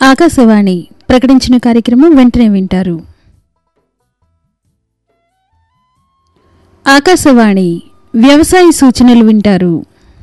ఆకాశవాణి ప్రకటించిన కార్యక్రమం వెంటనే వింటారు. ఆకాశవాణి వ్యవసాయ సూచనలు వింటారు.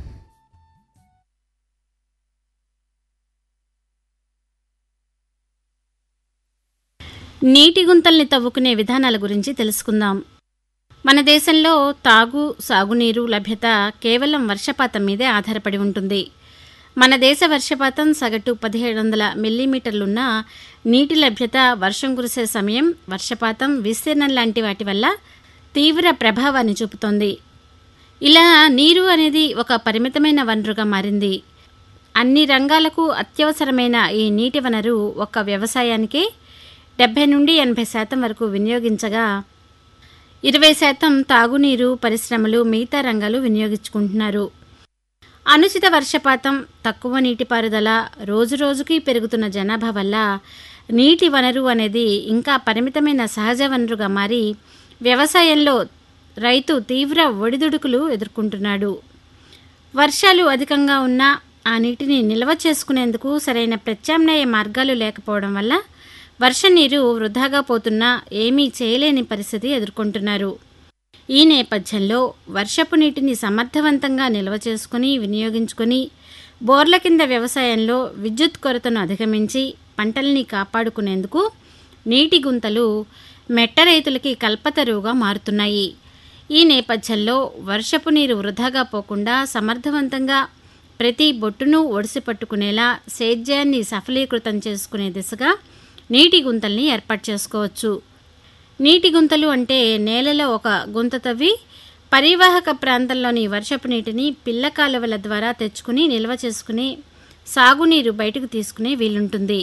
నీటి గుంతల్ని తవ్వుకునే విధానాల గురించి తెలుసుకుందాం. మన దేశంలో తాగు, సాగునీరు లభ్యత కేవలం వర్షపాతం మీదే ఆధారపడి ఉంటుంది. మన దేశ వర్షపాతం సగటు 1700 మిల్లీమీటర్లున్న నీటి లభ్యత వర్షం కురిసే సమయం, వర్షపాతం, విస్తీర్ణం లాంటి వాటి వల్ల తీవ్ర ప్రభావాన్ని చూపుతోంది. ఇలా నీరు అనేది ఒక పరిమితమైన వనరుగా మారింది. అన్ని రంగాలకు అత్యవసరమైన ఈ నీటి వనరు ఒక్క వ్యవసాయానికే 70 నుండి 80% వరకు వినియోగించగా 20% తాగునీరు, పరిశ్రమలు, మిగతా రంగాలు వినియోగించుకుంటున్నారు. అనుచిత వర్షపాతం, తక్కువ నీటిపారుదల, రోజురోజుకీ పెరుగుతున్న జనాభా వల్ల నీటి వనరు అనేది ఇంకా పరిమితమైన సహజ వనరుగా మారి వ్యవసాయంలో రైతు తీవ్ర ఒడిదుడుకులు ఎదుర్కొంటున్నాడు. వర్షాలు అధికంగా ఉన్నా ఆ నీటిని నిల్వ చేసుకునేందుకు సరైన ప్రత్యామ్నాయ మార్గాలు లేకపోవడం వల్ల వర్షం నీరు వృధాగా పోతున్నా ఏమీ చేయలేని పరిస్థితి ఎదుర్కొంటున్నారు. ఈ నేపథ్యంలో వర్షపు నీటిని సమర్థవంతంగా నిల్వ చేసుకుని వినియోగించుకుని బోర్ల కింద వ్యవసాయంలో విద్యుత్ కొరతను అధిగమించి పంటల్ని కాపాడుకునేందుకు నీటి గుంతలు మెట్ట రైతులకి కల్పతరువుగా మారుతున్నాయి. ఈ నేపథ్యంలో వర్షపు నీరు వృధాగా పోకుండా సమర్థవంతంగా ప్రతి బొట్టును ఒడిసి పట్టుకునేలా సేద్యాన్ని సఫలీకృతం చేసుకునే దిశగా నీటి గుంతల్ని ఏర్పాటు చేసుకోవచ్చు. నీటి గుంతలు అంటే నేలలో ఒక గుంత తవ్వి పరివాహక ప్రాంతంలోని వర్షపు నీటిని పిల్ల కాలువల ద్వారా తెచ్చుకుని నిల్వ చేసుకుని సాగునీరు బయటకు తీసుకునే వీలుంటుంది.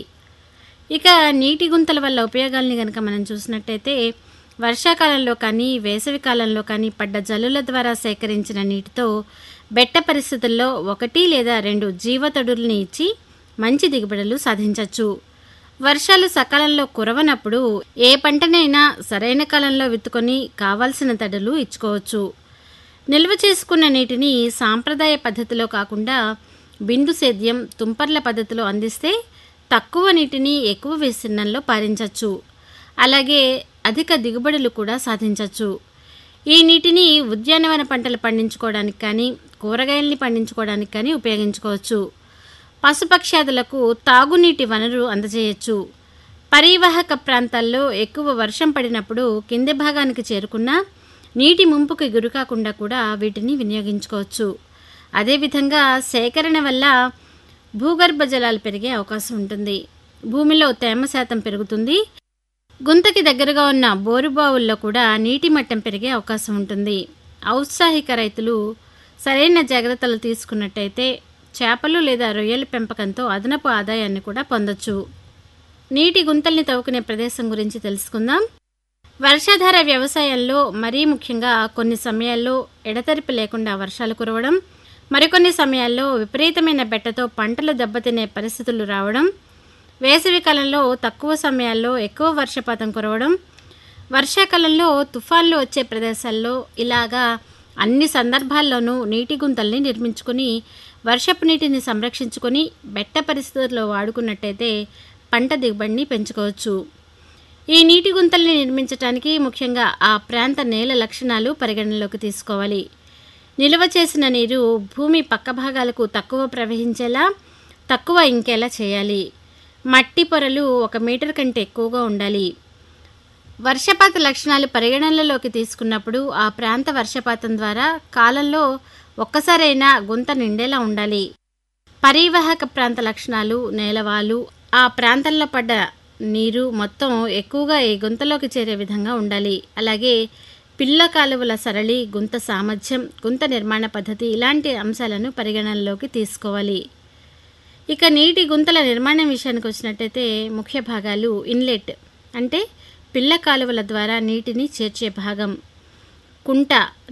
ఇక నీటి గుంతల వల్ల ఉపయోగాల్ని కనుక మనం చూసినట్టయితే వర్షాకాలంలో కానీ వేసవి కాలంలో కానీ పడ్డ జల్లుల ద్వారా సేకరించిన నీటితో బెట్ట పరిస్థితుల్లో 1 లేదా 2 జీవతడుల్ని ఇచ్చి మంచి దిగుబడులు సాధించవచ్చు. వర్షాలు సకాలంలో కురవనప్పుడు ఏ పంటనైనా సరైన కాలంలో విత్తుకొని కావాల్సిన తడులు ఇచ్చుకోవచ్చు. నిల్వ చేసుకున్న నీటిని సాంప్రదాయ పద్ధతిలో కాకుండా బిందు సేద్యం, తుంపర్ల పద్ధతిలో అందిస్తే తక్కువ నీటిని ఎక్కువ విస్తీర్ణంలో పారించవచ్చు. అలాగే అధిక దిగుబడులు కూడా సాధించవచ్చు. ఈ నీటిని ఉద్యానవన పంటలు పండించుకోవడానికి కానీ కూరగాయల్ని పండించుకోవడానికి కానీ ఉపయోగించుకోవచ్చు. పశుపక్ష్యాదులకు తాగునీటి వనరు అందజేయచ్చు. పరివాహక ప్రాంతాల్లో ఎక్కువ వర్షం పడినప్పుడు కింది భాగానికి చేరుకున్న నీటి ముంపుకి గురికాకుండా కూడా వీటిని వినియోగించుకోవచ్చు. అదేవిధంగా సేకరణ వల్ల భూగర్భ జలాలు పెరిగే అవకాశం ఉంటుంది. భూమిలో తేమ శాతం పెరుగుతుంది. గుంతకి దగ్గరగా ఉన్న బోరుబావుల్లో కూడా నీటి మట్టం పెరిగే అవకాశం ఉంటుంది. ఔత్సాహిక రైతులు సరైన జాగ్రత్తలు తీసుకున్నట్టయితే చేపలు లేదా రొయ్యల పెంపకంతో అదనపు ఆదాయాన్ని కూడా పొందొచ్చు. నీటి గుంతల్ని తవ్వుకునే ప్రదేశం గురించి తెలుసుకుందాం. వర్షాధార వ్యవసాయంలో మరీ ముఖ్యంగా కొన్ని సమయాల్లో ఎడతెరిపి లేకుండా వర్షాలు కురవడం, మరికొన్ని సమయాల్లో విపరీతమైన బెట్టతో పంటలు దెబ్బతినే పరిస్థితులు రావడం, వేసవి కాలంలో తక్కువ సమయాల్లో ఎక్కువ వర్షపాతం కురవడం, వర్షాకాలంలో తుఫాన్లు వచ్చే ప్రదేశాల్లో ఇలాగా అన్ని సందర్భాల్లోనూ నీటి గుంతల్ని నిర్మించుకుని వర్షపు నీటిని సంరక్షించుకొని బెట్ట పరిస్థితుల్లో వాడుకున్నట్టయితే పంట దిగుబడిని పెంచుకోవచ్చు. ఈ నీటి గుంతల్ని నిర్మించడానికి ముఖ్యంగా ఆ ప్రాంత నేల లక్షణాలు పరిగణనలోకి తీసుకోవాలి. నిల్వ చేసిన నీరు భూమి పక్క భాగాలకు తక్కువ ప్రవహించేలా, తక్కువ ఇంకేలా చేయాలి. మట్టి పొరలు 1 మీటర్ కంటే ఎక్కువగా ఉండాలి. వర్షపాత లక్షణాలు పరిగణనలోకి తీసుకున్నప్పుడు ఆ ప్రాంత వర్షపాతం ద్వారా కాలంలో ఒక్కసారైనా గుంత నిండేలా ఉండాలి. పరివాహక ప్రాంత లక్షణాలు, నేలవాలు, ఆ ప్రాంతంలో పడ్డ నీరు మొత్తం ఎక్కువగా ఈ గుంతలోకి చేరే విధంగా ఉండాలి. అలాగే పిల్ల కాలువల సరళి, గుంత సామర్థ్యం, గుంత నిర్మాణ పద్ధతి ఇలాంటి అంశాలను పరిగణనలోకి తీసుకోవాలి. ఇక నీటి గుంతల నిర్మాణం విషయానికి వచ్చినట్టయితే ముఖ్య భాగాలు ఇన్లెట్ అంటే పిల్ల కాలువల ద్వారా నీటిని చేర్చే భాగం, కుంట